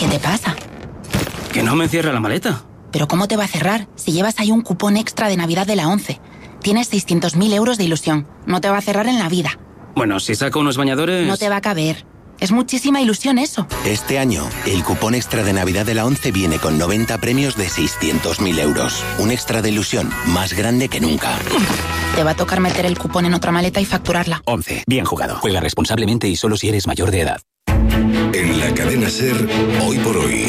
¿Qué te pasa? Que no me cierra la maleta. ¿Pero cómo te va a cerrar si llevas ahí un cupón extra de Navidad de la ONCE? Tienes 600.000 euros de ilusión. No te va a cerrar en la vida. Bueno, si saco unos bañadores... No te va a caber. Es muchísima ilusión eso. Este año, el cupón extra de Navidad de la ONCE viene con 90 premios de 600.000 euros. Un extra de ilusión más grande que nunca. Te va a tocar meter el cupón en otra maleta y facturarla. 11. Bien jugado. Juega responsablemente y solo si eres mayor de edad. En la cadena SER, Hoy por Hoy,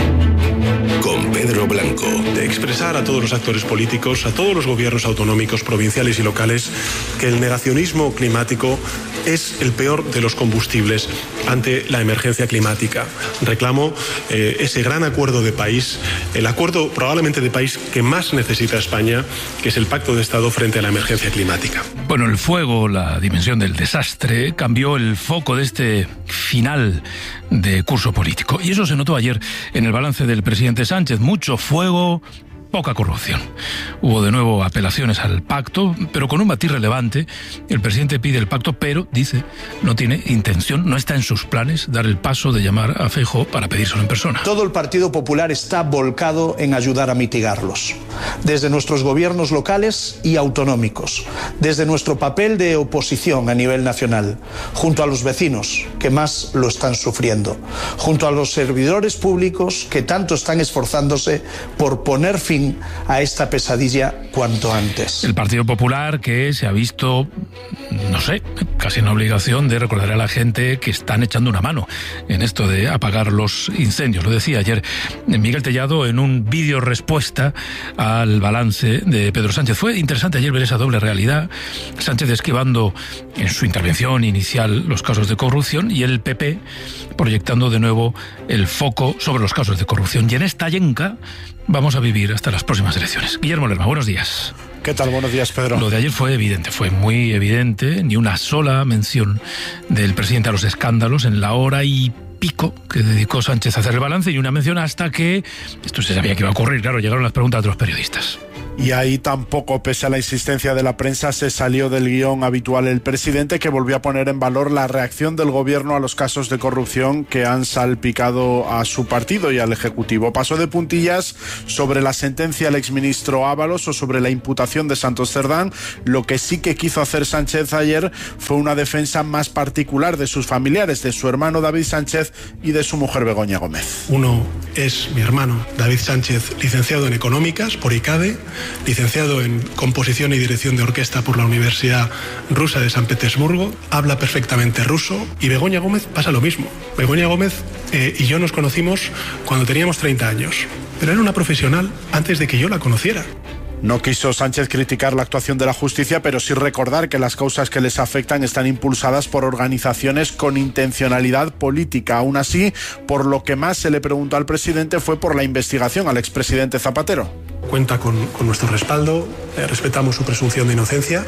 con Pedro Blanco. De expresar a todos los actores políticos, a todos los gobiernos autonómicos, provinciales y locales, que el negacionismo climático es el peor de los combustibles ante la emergencia climática. Reclamo ese gran acuerdo de país, el acuerdo probablemente de país que más necesita España, que es el Pacto de Estado frente a la emergencia climática. Bueno, el fuego, la dimensión del desastre, cambió el foco de este final de curso político. Y eso se notó ayer en el balance del presidente Sánchez. Mucho fuego, poca corrupción. Hubo de nuevo apelaciones al pacto, pero con un matiz relevante. El presidente pide el pacto, pero, dice, no tiene intención, no está en sus planes dar el paso de llamar a Feijóo para pedírselo en persona. Todo el Partido Popular está volcado en ayudar a mitigarlos, desde nuestros gobiernos locales y autonómicos, desde nuestro papel de oposición a nivel nacional, junto a los vecinos que más lo están sufriendo, junto a los servidores públicos que tanto están esforzándose por poner fin a esta pesadilla cuanto antes. El Partido Popular, que se ha visto, no sé, casi en obligación de recordar a la gente que están echando una mano en esto de apagar los incendios. Lo decía ayer Miguel Tellado en un vídeo respuesta al balance de Pedro Sánchez. Fue interesante ayer ver esa doble realidad. Sánchez esquivando en su intervención inicial los casos de corrupción y el PP proyectando de nuevo el foco sobre los casos de corrupción. Y en esta yenca vamos a vivir hasta las próximas elecciones. Guillermo Lerma, buenos días. ¿Qué tal? Buenos días, Pedro. Lo de ayer fue evidente, fue muy evidente. Ni una sola mención del presidente a los escándalos en la hora y pico que dedicó Sánchez a hacer el balance, y una mención hasta que esto se sabía que iba a ocurrir. Claro, llegaron las preguntas de los periodistas. Y ahí tampoco, pese a la insistencia de la prensa, se salió del guión habitual el presidente, que volvió a poner en valor la reacción del gobierno a los casos de corrupción que han salpicado a su partido y al Ejecutivo. Pasó de puntillas sobre la sentencia del exministro Ábalos o sobre la imputación de Santos Cerdán. Lo que sí que quiso hacer Sánchez ayer fue una defensa más particular de sus familiares, de su hermano David Sánchez y de su mujer Begoña Gómez. Uno es mi hermano David Sánchez, licenciado en Económicas por ICADE, licenciado en Composición y Dirección de Orquesta por la Universidad Rusa de San Petersburgo, habla perfectamente ruso, y Begoña Gómez pasa lo mismo. Begoña Gómez y yo nos conocimos cuando teníamos 30 años, pero era una profesional antes de que yo la conociera. No quiso Sánchez criticar la actuación de la justicia, pero sí recordar que las causas que les afectan están impulsadas por organizaciones con intencionalidad política. Aún así, por lo que más se le preguntó al presidente fue por la investigación al expresidente Zapatero. Cuenta con nuestro respaldo, respetamos su presunción de inocencia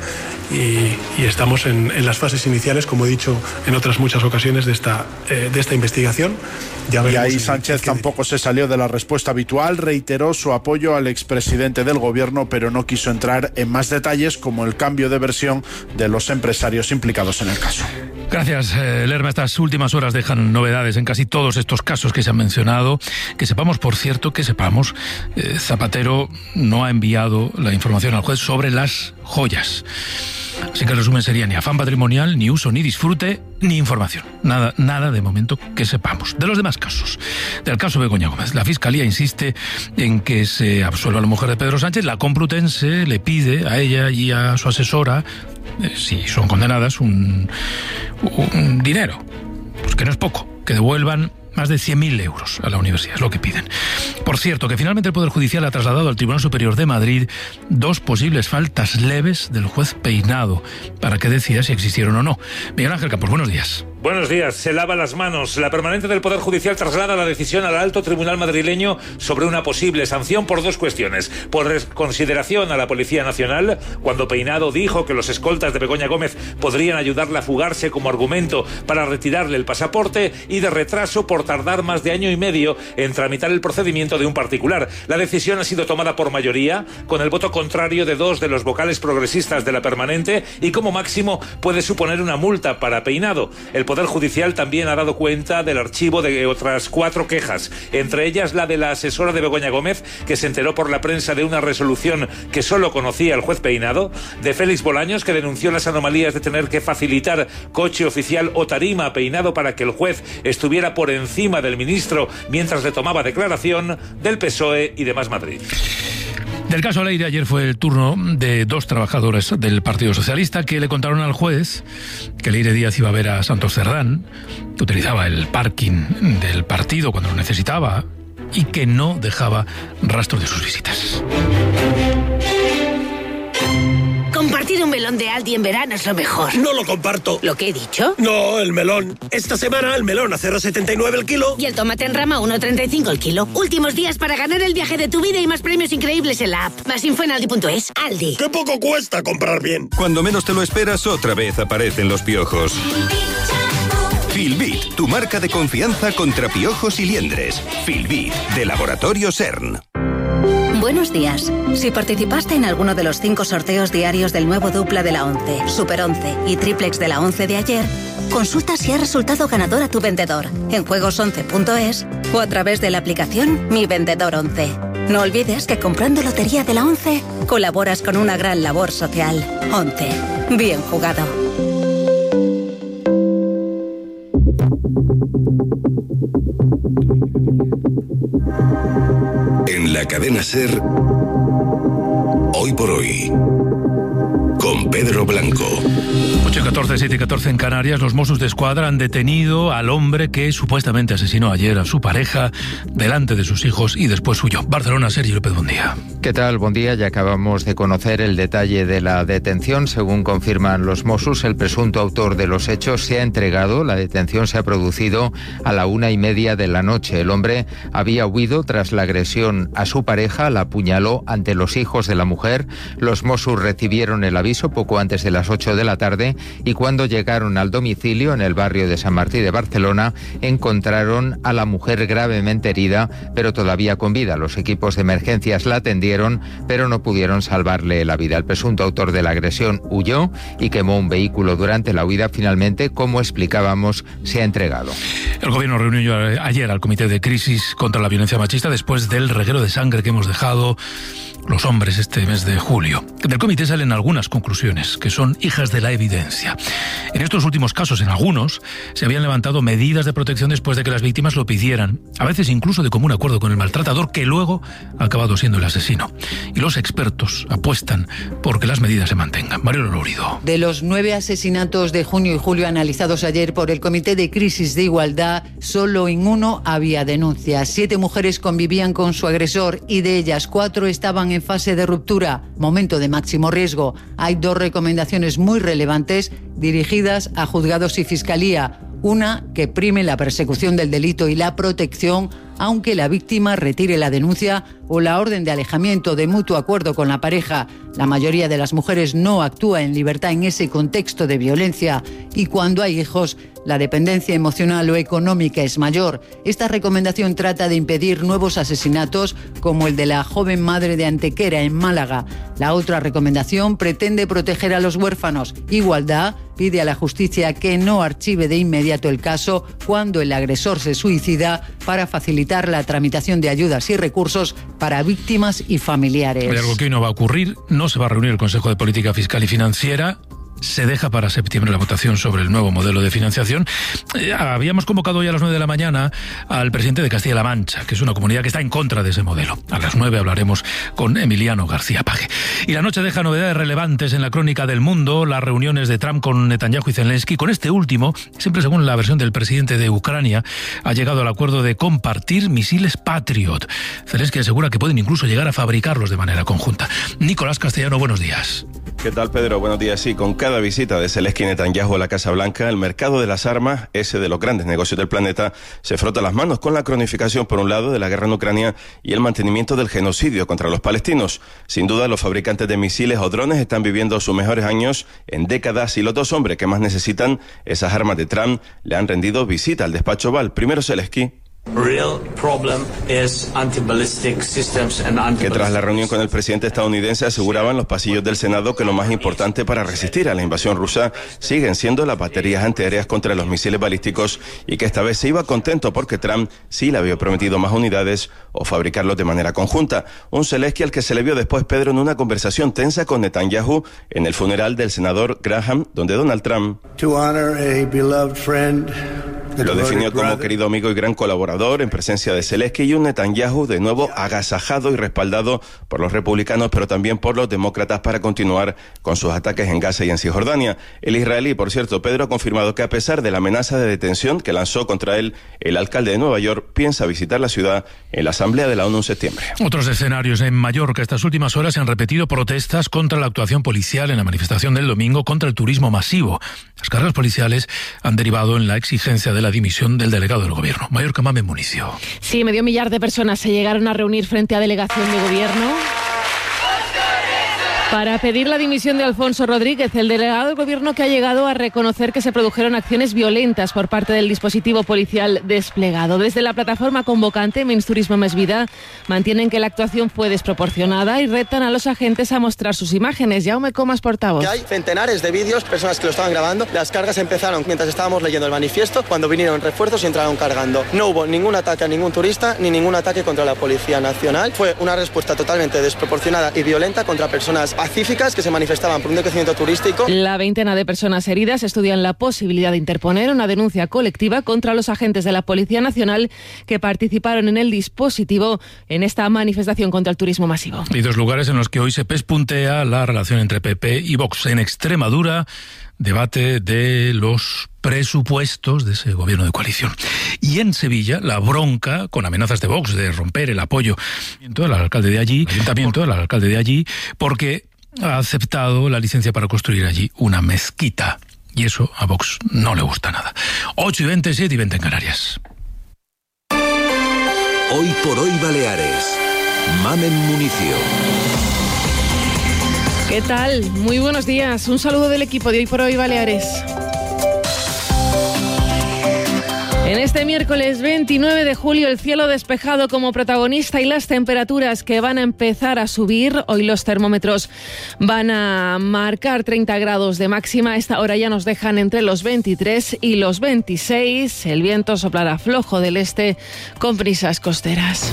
y estamos en las fases iniciales, como he dicho en otras muchas ocasiones, de esta investigación. Y ahí Sánchez tampoco se salió de la respuesta habitual, reiteró su apoyo al expresidente del gobierno, pero no quiso entrar en más detalles, como el cambio de versión de los empresarios implicados en el caso. Gracias, Lerma. Estas últimas horas dejan novedades en casi todos estos casos que se han mencionado. Que sepamos, por cierto, Zapatero no ha enviado la información al juez sobre las joyas. Así que el resumen sería: ni afán patrimonial, ni uso, ni disfrute, ni información. Nada de momento que sepamos. De los demás casos, del caso Begoña Gómez, la Fiscalía insiste en que se absuelva a la mujer de Pedro Sánchez. La Complutense le pide a ella y a su asesora, si son condenadas, un dinero, pues que no es poco, que devuelvan más de 100.000 euros a la universidad, es lo que piden. Por cierto, que finalmente el Poder Judicial ha trasladado al Tribunal Superior de Madrid 2 posibles faltas leves del juez Peinado para que decida si existieron o no. Miguel Ángel Campos, buenos días. Buenos días. Se lava las manos. La permanente del Poder Judicial traslada la decisión al alto tribunal madrileño sobre una posible sanción por 2 cuestiones. Por consideración a la Policía Nacional, cuando Peinado dijo que los escoltas de Begoña Gómez podrían ayudarle a fugarse como argumento para retirarle el pasaporte, y de retraso por tardar más de año y medio en tramitar el procedimiento de un particular. La decisión ha sido tomada por mayoría, con el voto contrario de 2 de los vocales progresistas de la permanente, y como máximo puede suponer una multa para Peinado. El Poder Poder Judicial también ha dado cuenta del archivo de otras 4 quejas, entre ellas la de la asesora de Begoña Gómez, que se enteró por la prensa de una resolución que solo conocía el juez Peinado, de Félix Bolaños, que denunció las anomalías de tener que facilitar coche oficial o tarima a Peinado para que el juez estuviera por encima del ministro mientras le tomaba declaración, del PSOE y de Más Madrid. Del caso Leire, ayer fue el turno de 2 trabajadores del Partido Socialista que le contaron al juez que Leire Díaz iba a ver a Santos Cerdán, que utilizaba el parking del partido cuando lo necesitaba y que no dejaba rastro de sus visitas. Compartir un melón de Aldi en verano es lo mejor. No lo comparto. ¿Lo que he dicho? No, el melón. Esta semana el melón a 0,79 el kilo. Y el tomate en rama a 1,35 el kilo. Últimos días para ganar el viaje de tu vida y más premios increíbles en la app. Más info en aldi.es. Aldi. ¡Qué poco cuesta comprar bien! Cuando menos te lo esperas, otra vez aparecen los piojos. Filbit, tu marca de confianza contra piojos y liendres. Filbit, de Laboratorio CERN. Buenos días. Si participaste en alguno de los 5 sorteos diarios del nuevo dupla de la 11, Super 11 y triplex de la 11 de ayer, consulta si ha resultado ganador a tu vendedor en juegos11.es o a través de la aplicación Mi Vendedor 11. No olvides que comprando Lotería de la 11 colaboras con una gran labor social. 11. Bien jugado. En la cadena SER, Hoy por Hoy, con Pedro Blanco. 8:14, 7:14 en Canarias. Los Mossos d'Esquadra han detenido al hombre que supuestamente asesinó ayer a su pareja delante de sus hijos y después huyó. Barcelona, Sergi López, buen día. ¿Qué tal? Buen día. Ya acabamos de conocer el detalle de la detención. Según confirman los Mossos, el presunto autor de los hechos se ha entregado. La detención se ha producido a la 1:30 de la noche. El hombre había huido tras la agresión a su pareja, la apuñaló ante los hijos de la mujer. Los Mossos recibieron el aviso poco antes de las 8 de la tarde y cuando llegaron al domicilio en el barrio de San Martí de Barcelona, encontraron a la mujer gravemente herida, pero todavía con vida. Los equipos de emergencias la atendieron, pero no pudieron salvarle la vida. El presunto autor de la agresión huyó y quemó un vehículo durante la huida. Finalmente, como explicábamos, se ha entregado. El gobierno reunió ayer al Comité de Crisis contra la Violencia Machista después del reguero de sangre que hemos dejado los hombres este mes de julio. Del comité salen algunas conclusiones que son hijas de la evidencia. En estos últimos casos, en algunos, se habían levantado medidas de protección después de que las víctimas lo pidieran, a veces incluso de común acuerdo con el maltratador, que luego ha acabado siendo el asesino. Y los expertos apuestan por que las medidas se mantengan. Mario Lorido. De los 9 asesinatos de junio y julio analizados ayer por el Comité de Crisis de Igualdad, solo en uno había denuncias. 7 mujeres convivían con su agresor y de ellas 4 estaban en fase de ruptura, momento de máximo riesgo. Hay 2 recomendaciones muy relevantes dirigidas a juzgados y fiscalía. Una, que prime la persecución del delito y la protección, aunque la víctima retire la denuncia o la orden de alejamiento de mutuo acuerdo con la pareja. La mayoría de las mujeres no actúa en libertad en ese contexto de violencia y cuando hay hijos, la dependencia emocional o económica es mayor. Esta recomendación trata de impedir nuevos asesinatos como el de la joven madre de Antequera en Málaga. La otra recomendación pretende proteger a los huérfanos. Igualdad pide a la justicia que no archive de inmediato el caso cuando el agresor se suicida para facilitar la tramitación de ayudas y recursos para víctimas y familiares. Hay algo que hoy no va a ocurrir. No se va a reunir el Consejo de Política Fiscal y Financiera. Se deja para septiembre la votación sobre el nuevo modelo de financiación. Habíamos convocado hoy a las 9 de la mañana al presidente de Castilla-La Mancha, que es una comunidad que está en contra de ese modelo. A las 9 hablaremos con Emiliano García Paje. Y la noche deja novedades relevantes en la crónica del mundo, las reuniones de Trump con Netanyahu y Zelensky. Con este último, siempre según la versión del presidente de Ucrania, ha llegado al acuerdo de compartir misiles Patriot. Zelensky asegura que pueden incluso llegar a fabricarlos de manera conjunta. Nicolás Castellano, buenos días. ¿Qué tal, Pedro? Buenos días. Sí, con cada visita de Zelensky y Netanyahu a la Casa Blanca, el mercado de las armas, ese de los grandes negocios del planeta, se frota las manos con la cronificación, por un lado, de la guerra en Ucrania y el mantenimiento del genocidio contra los palestinos. Sin duda, los fabricantes de misiles o drones están viviendo sus mejores años en décadas y los 2 hombres que más necesitan esas armas de Trump le han rendido visita al despacho Oval. Primero Zelensky. Que tras la reunión con el presidente estadounidense aseguraban los pasillos del Senado que lo más importante para resistir a la invasión rusa siguen siendo las baterías antiaéreas contra los misiles balísticos y que esta vez se iba contento porque Trump sí le había prometido más unidades o fabricarlos de manera conjunta. Un Zelensky al que se le vio después, Pedro, en una conversación tensa con Netanyahu en el funeral del senador Graham, donde Donald Trump lo definió como querido amigo y gran colaborador en presencia de Zelensky y un Netanyahu de nuevo agasajado y respaldado por los republicanos, pero también por los demócratas para continuar con sus ataques en Gaza y en Cisjordania. El israelí, por cierto, Pedro, ha confirmado que a pesar de la amenaza de detención que lanzó contra él, el alcalde de Nueva York piensa visitar la ciudad en la Asamblea de la ONU en septiembre. Otros escenarios en Mallorca. Estas últimas horas se han repetido protestas contra la actuación policial en la manifestación del domingo contra el turismo masivo. Las cargas policiales han derivado en la exigencia de la dimisión del delegado del gobierno. Mallorca, Mamen Municio. Sí, 500.000 de personas se llegaron a reunir frente a delegación de gobierno para pedir la dimisión de Alfonso Rodríguez, el delegado del gobierno que ha llegado a reconocer que se produjeron acciones violentas por parte del dispositivo policial desplegado. Desde la plataforma convocante Menys Turisme Més Vida mantienen que la actuación fue desproporcionada y retan a los agentes a mostrar sus imágenes. Jaume Comas, portavoz. Que hay centenares de vídeos, personas que lo estaban grabando. Las cargas empezaron mientras estábamos leyendo el manifiesto, cuando vinieron refuerzos y entraron cargando. No hubo ningún ataque a ningún turista ni ningún ataque contra la Policía Nacional. Fue una respuesta totalmente desproporcionada y violenta contra personas pacíficas que se manifestaban por un decrecimiento turístico. La veintena de personas heridas estudian la posibilidad de interponer una denuncia colectiva contra los agentes de la Policía Nacional que participaron en el dispositivo en esta manifestación contra el turismo masivo. Y dos lugares en los que hoy se pespuntea la relación entre PP y Vox. En Extremadura, debate de los presupuestos de ese gobierno de coalición. Y en Sevilla, la bronca con amenazas de Vox de romper el apoyo del alcalde de allí, porque ha aceptado la licencia para construir allí una mezquita. Y eso a Vox no le gusta nada. 8:20, 7:20 en Canarias. Hoy por hoy Baleares. Mamen Municio. ¿Qué tal? Muy buenos días. Un saludo del equipo de Hoy por Hoy Baleares. En este miércoles 29 de julio, el cielo despejado como protagonista y las temperaturas que van a empezar a subir. Hoy los termómetros van a marcar 30 grados de máxima. A esta hora ya nos dejan entre los 23 y los 26. El viento soplará flojo del este con brisas costeras.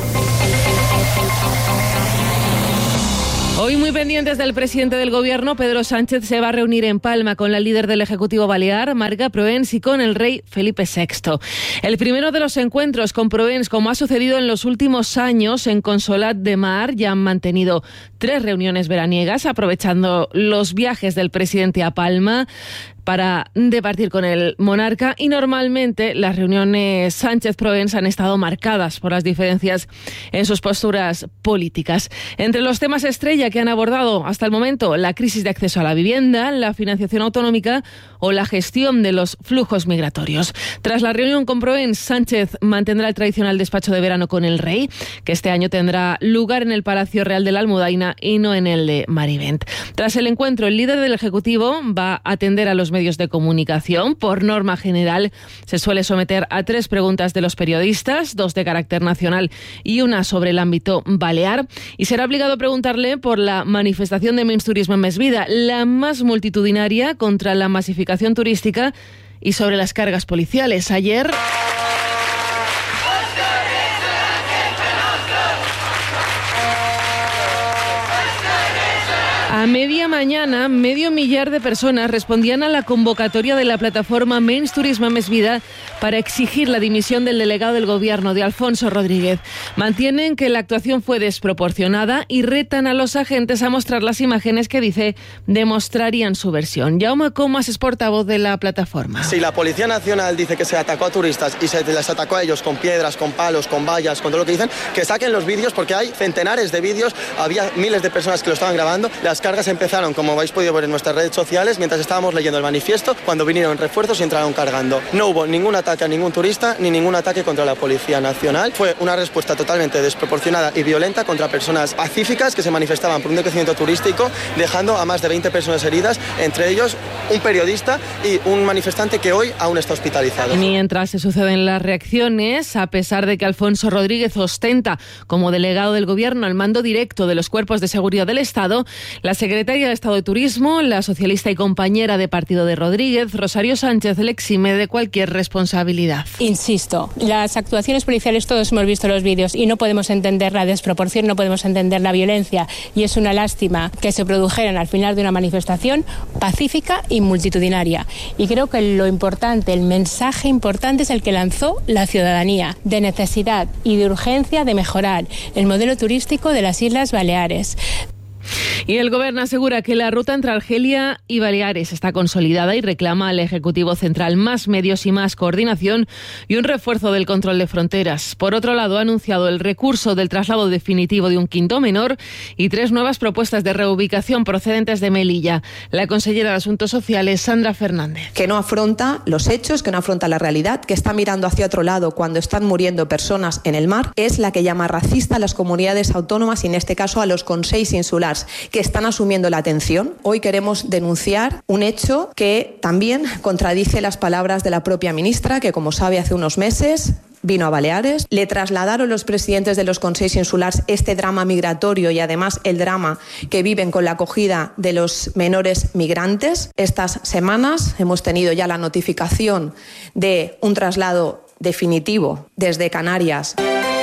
Hoy muy pendientes del presidente del gobierno, Pedro Sánchez se va a reunir en Palma con la líder del Ejecutivo Balear, Marga Proens, y con el rey Felipe VI. El primero de los encuentros con Proens, como ha sucedido en los últimos años en Consolat de Mar, ya han mantenido 3 reuniones veraniegas, aprovechando los viajes del presidente a Palma para debatir con el monarca, y normalmente las reuniones Sánchez-Proens han estado marcadas por las diferencias en sus posturas políticas. Entre los temas estrella que han abordado hasta el momento, la crisis de acceso a la vivienda, la financiación autonómica o la gestión de los flujos migratorios. Tras la reunión con Proens, Sánchez mantendrá el tradicional despacho de verano con el rey, que este año tendrá lugar en el Palacio Real de la Almudaina y no en el de Marivent. Tras el encuentro, el líder del Ejecutivo va a atender a los medios de comunicación. Por norma general, se suele someter a 3 preguntas de los periodistas, 2 de carácter nacional y una sobre el ámbito balear, y será obligado a preguntarle por la manifestación de Menys Turisme Més Vida, la más multitudinaria contra la masificación turística, y sobre las cargas policiales. Ayer a media mañana, 500.000 de personas respondían a la convocatoria de la plataforma Menys Turisme Més Vida para exigir la dimisión del delegado del gobierno, de Alfonso Rodríguez. Mantienen que la actuación fue desproporcionada y retan a los agentes a mostrar las imágenes que, dice, demostrarían su versión. Jaume Comas es portavoz de la plataforma. Si la Policía Nacional dice que se atacó a turistas y se les atacó a ellos con piedras, con palos, con vallas, con todo lo que dicen, que saquen los vídeos, porque hay centenares de vídeos, había miles de personas que lo estaban grabando. Las cargas empezaron manifestaron, como habéis podido ver en nuestras redes sociales, mientras estábamos leyendo el manifiesto, cuando vinieron refuerzos y entraron cargando. No hubo ningún ataque a ningún turista ni ningún ataque contra la Policía Nacional. Fue una respuesta totalmente desproporcionada y violenta contra personas pacíficas que se manifestaban por un decrecimiento turístico, dejando a más de 20 personas heridas, entre ellos un periodista y un manifestante que hoy aún está hospitalizado. Mientras se suceden las reacciones, a pesar de que Alfonso Rodríguez ostenta como delegado del Gobierno al mando directo de los cuerpos de seguridad del Estado, la secretaria de Estado de Turismo, la socialista y compañera de partido de Rodríguez, Rosario Sánchez, le exime de cualquier responsabilidad. Insisto, las actuaciones policiales, todos hemos visto los vídeos y no podemos entender la desproporción, no podemos entender la violencia, y es una lástima que se produjeran al final de una manifestación pacífica y multitudinaria. Y creo que lo importante, el mensaje importante es el que lanzó la ciudadanía, de necesidad y de urgencia de mejorar el modelo turístico de las Islas Baleares. Y el Gobierno asegura que la ruta entre Argelia y Baleares está consolidada y reclama al Ejecutivo Central más medios y más coordinación y un refuerzo del control de fronteras. Por otro lado, ha anunciado el recurso del traslado definitivo de un quinto menor y 3 nuevas propuestas de reubicación procedentes de Melilla. La consellera de Asuntos Sociales, Sandra Fernández. Que no afronta los hechos, que no afronta la realidad, que está mirando hacia otro lado cuando están muriendo personas en el mar, es la que llama racista a las comunidades autónomas y en este caso a los consells insulars, que están asumiendo la atención. Hoy queremos denunciar un hecho que también contradice las palabras de la propia ministra, que como sabe hace unos meses vino a Baleares, le trasladaron los presidentes de los consells insulars este drama migratorio y además el drama que viven con la acogida de los menores migrantes. Estas semanas hemos tenido ya la notificación de un traslado definitivo desde Canarias.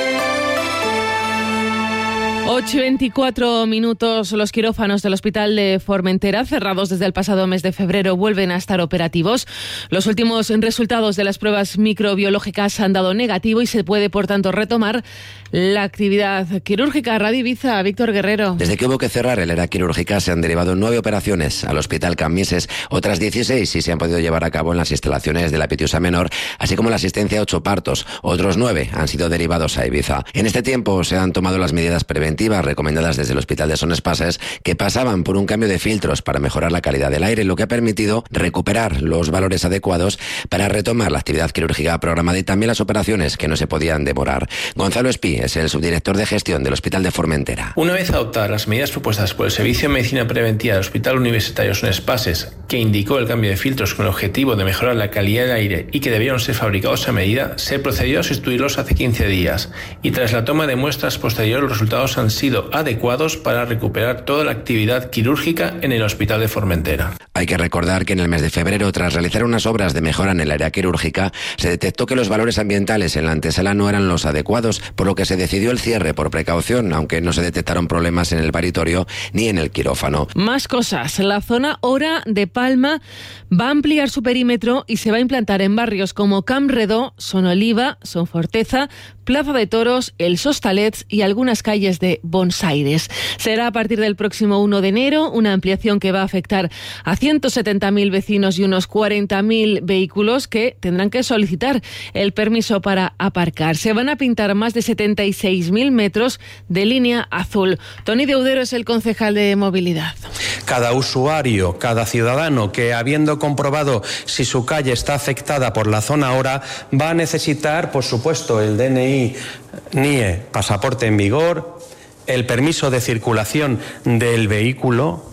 8:24. Los quirófanos del Hospital de Formentera, cerrados desde el pasado mes de febrero, vuelven a estar operativos. Los últimos resultados de las pruebas microbiológicas han dado negativo y se puede, por tanto, retomar la actividad quirúrgica. Radio Ibiza, Víctor Guerrero. Desde que hubo que cerrar el área quirúrgica se han derivado 9 operaciones al Hospital Camieses, otras 16 sí se han podido llevar a cabo en las instalaciones de la Pitiusa Menor, así como la asistencia a 8 partos. Otros 9 han sido derivados a Ibiza. En este tiempo se han tomado las medidas preventivas recomendadas desde el Hospital de Son Espases, que pasaban por un cambio de filtros para mejorar la calidad del aire, lo que ha permitido recuperar los valores adecuados para retomar la actividad quirúrgica programada y también las operaciones que no se podían demorar. Gonzalo Espí es el subdirector de gestión del Hospital de Formentera. Una vez adoptadas las medidas propuestas por el Servicio de Medicina Preventiva del Hospital Universitario Son Espases, que indicó el cambio de filtros con el objetivo de mejorar la calidad del aire y que debieron ser fabricados a medida, se procedió a sustituirlos hace 15 días y tras la toma de muestras posterior los resultados han sido adecuados para recuperar toda la actividad quirúrgica en el Hospital de Formentera. Hay que recordar que en el mes de febrero, tras realizar unas obras de mejora en el área quirúrgica, se detectó que los valores ambientales en la antesala no eran los adecuados, por lo que se decidió el cierre por precaución, aunque no se detectaron problemas en el paritorio ni en el quirófano. Más cosas. La zona Hora de Palma va a ampliar su perímetro y se va a implantar en barrios como Camp Redó, Son Oliva, Son Forteza, Plaza de Toros, El Sostalets y algunas calles de Bons Aires. Será a partir del próximo 1 de enero una ampliación que va a afectar a 170.000 vecinos y unos 40.000 vehículos que tendrán que solicitar el permiso para aparcar. Se van a pintar más de 76.000 metros de línea azul. Toni Deudero es el concejal de movilidad. Cada usuario, cada ciudadano que, habiendo comprobado si su calle está afectada por la zona Hora, va a necesitar, por supuesto, el DNI, NIE, pasaporte en vigor, el permiso de circulación del vehículo,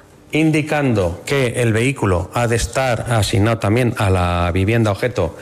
indicando que el vehículo ha de estar asignado también a la vivienda objeto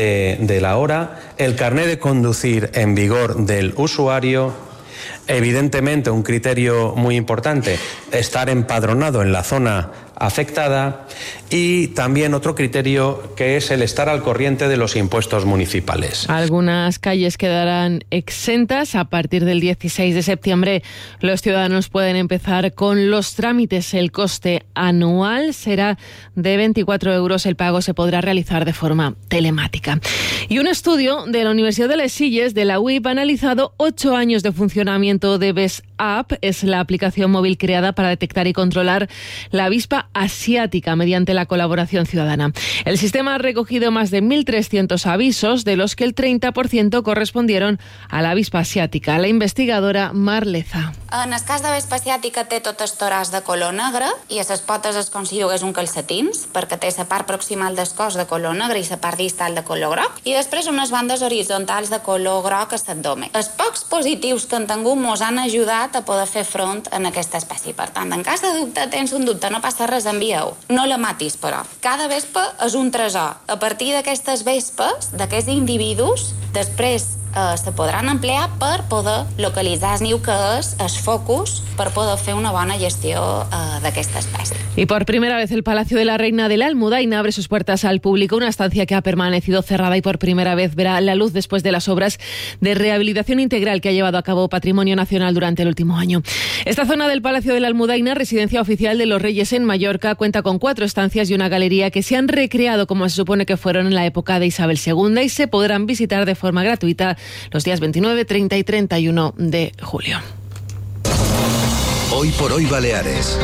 de la hora, el carné de conducir en vigor del usuario. Evidentemente, un criterio muy importante, estar empadronado en la zona afectada, y también otro criterio que es el estar al corriente de los impuestos municipales. Algunas calles quedarán exentas. A partir del 16 de septiembre los ciudadanos pueden empezar con los trámites. El coste anual será de 24 euros. El pago se podrá realizar de forma telemática. Y un estudio de la Universidad de Les Illes, de la UIP, ha analizado 8 años de funcionamiento de BES App es la aplicación móvil creada para detectar y controlar la avispa asiática mediante la colaboración ciudadana. El sistema ha recogido más de 1.300 avisos, de los que el 30% correspondieron a la avispa asiática. La investigadora Mar Leza. En el cas de vespa asiàtica té tot el toràs de color negre i a les potes es com si jugués un calcetins, perquè té la part proximal del cos de color negre i la part distal de color groc, i després unes bandes horitzontals de color groc a l'abdomen. Els pocs positius que han tingut mos han ajudat a poder fer front a aquesta espècie. Per tant, en cas de dubte, tens un dubte, no passa res, envia-ho. No la matis, però. Cada vespa és un tresor. A partir d'aquestes vespes, d'aquests individus, després se podran emplear per poder localitzar el niu que és el focus per poder fer una bona gestió d'aquesta espècie. Y por primera vez el Palacio de la Reina de la Almudaina abre sus puertas al público, una estancia que ha permanecido cerrada y por primera vez verá la luz después de las obras de rehabilitación integral que ha llevado a cabo Patrimonio Nacional durante el último año. Esta zona del Palacio de la Almudaina, residencia oficial de los Reyes en Mallorca, cuenta con 4 estancias y una galería que se han recreado como se supone que fueron en la época de Isabel II y se podrán visitar de forma gratuita los días 29, 30 y 31 de julio. Hoy por hoy Baleares.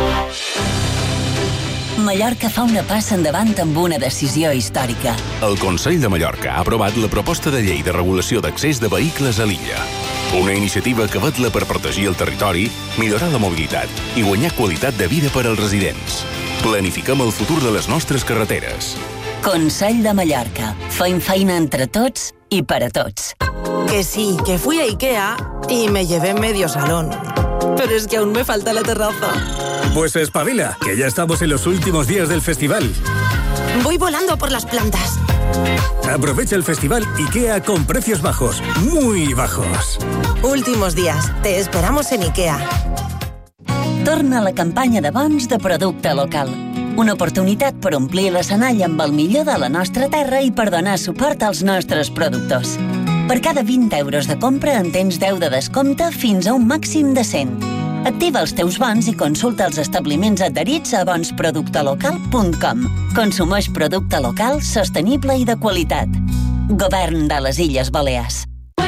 Mallorca fa una passa endavant amb una decisió històrica. El Consell de Mallorca ha aprovat la proposta de llei de regulació d'accés de vehicles a l'illa. Una iniciativa que vetla per protegir el territori, millorar la mobilitat i guanyar qualitat de vida per als residents. Planifiquem el futur de les nostres carreteres. Consell de Mallorca. Fem feina entre tots y para tots. Que sí, que fui a Ikea y me llevé medio salón. Pero es que aún me falta la terraza. Pues espabila, que ya estamos en los últimos días del festival. Voy volando por las plantas. Aprovecha el festival Ikea con precios bajos, muy bajos. Últimos días, te esperamos en Ikea. Torna la campanya de bons de producte local. Una oportunitat per omplir l'escenari amb el millor de la nostra terra i per donar suport als nostres productors. Per cada 20 euros de compra en tens 10 de descompte fins a un màxim de 100. Activa els teus bons i consulta els establiments adherits a bonsproductelocal.com. Consumeix producte local, sostenible i de qualitat. Govern de les Illes Balears.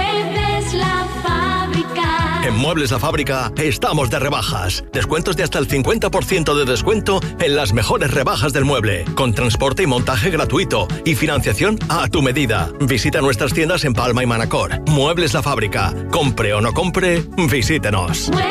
En Muebles La Fábrica estamos de rebajas. Descuentos de hasta el 50% de descuento en las mejores rebajas del mueble, con transporte y montaje gratuito y financiación a tu medida. Visita nuestras tiendas en Palma y Manacor. Muebles La Fábrica. Compre o no compre, visítenos.